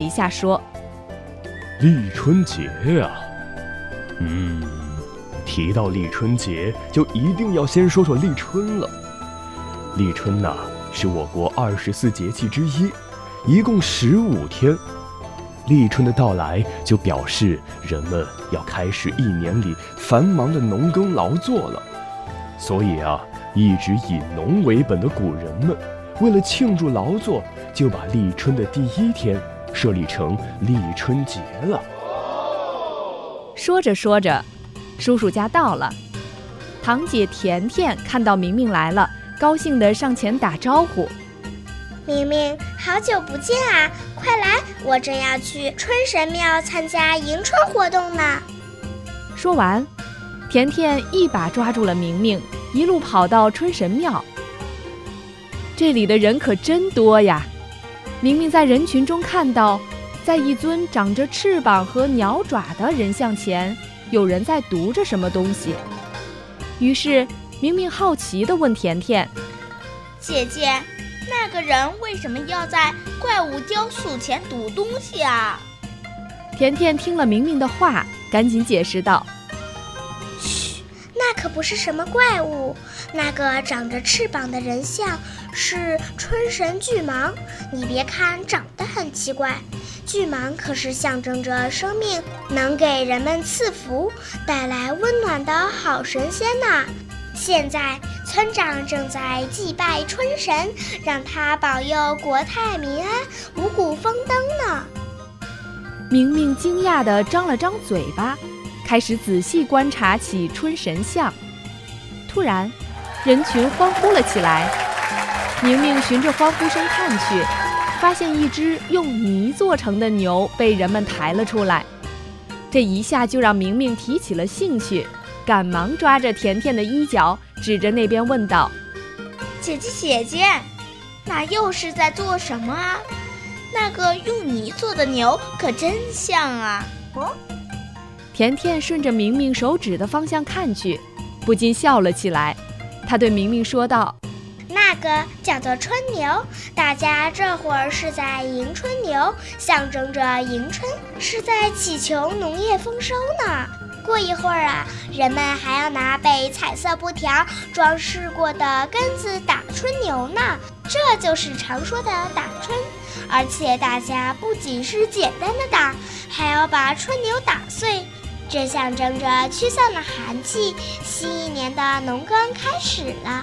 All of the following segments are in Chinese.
一下说：“ 立春节啊，提到立春节，就一定要先说说立春了。立春呐，是我国24节气之一，一共15天。立春的到来，就表示人们要开始一年里繁忙的农耕劳作了。所以啊，一直以农为本的古人们，为了庆祝劳作，就把立春的第1天设立成立春节了。” 说着说着，叔叔家到了，堂姐甜甜看到明明来了，高兴地上前打招呼：“ 明明，好久不见啊！快来，我正要去春神庙参加迎春活动呢。” 说完，甜甜一把抓住了明明，一路跑到春神庙。这里的人可真多呀！明明在人群中看到，在一尊长着翅膀和鸟爪的人像前，有人在读着什么东西。于是明明好奇地问甜甜：“ 姐姐，那个人为什么要在怪物雕塑前读东西啊？” 甜甜听了明明的话，赶紧解释道：“ 嘘，那可不是什么怪物，那个长着翅膀的人像是春神巨蟒。你别看长得很奇怪，巨蟒可是象征着生命，能给人们赐福，带来温暖的好神仙呢。现在村长正在祭拜春神，让他保佑国泰民安，五谷丰登呢。” 明明惊讶地张了张嘴巴，开始仔细观察起春神像。突然，人群欢呼了起来。明明循着欢呼声看去，发现一只用泥做成的牛被人们抬了出来。这一下就让明明提起了兴趣，赶忙抓着甜甜的衣角，指着那边问道：“ 姐姐，那又是在做什么啊？那个用泥做的牛可真像啊！” 甜甜顺着明明手指的方向看去，不禁笑了起来。她对明明说道：“ 那个叫做春牛，大家这会儿是在迎春牛，象征着迎春，是在祈求农业丰收呢。过一会儿啊，人们还要拿被彩色布条装饰过的杆子打春牛呢，这就是常说的打春。而且大家不仅是简单的打，还要把春牛打碎，这象征着驱散了寒气，新一年的农耕开始了。”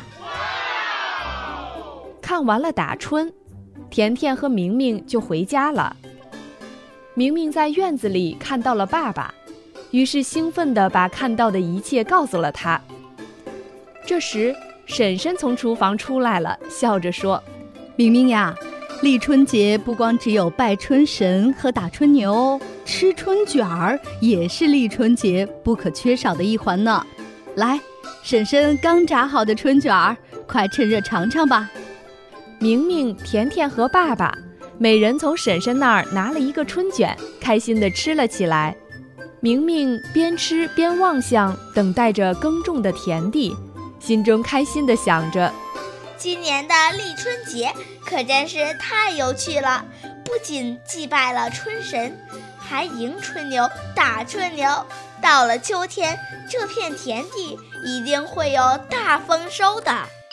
看完了打春，甜甜和明明就回家了。明明在院子里看到了爸爸，于是兴奋地把看到的一切告诉了他。这时婶婶从厨房出来了，笑着说：“ 明明呀，立春节不光只有拜春神和打春牛，吃春卷儿也是立春节不可缺少的一环呢。来，婶婶刚炸好的春卷儿，快趁热尝尝吧。” 明明、甜甜和爸爸每人从婶婶那儿拿了一个春卷，开心地吃了起来。明明边吃边望向等待着耕种的田地，心中开心地想着： 今年的立春节可真是太有趣了，不仅祭拜了春神，还迎春牛、打春牛。到了秋天，这片田地一定会有大丰收的。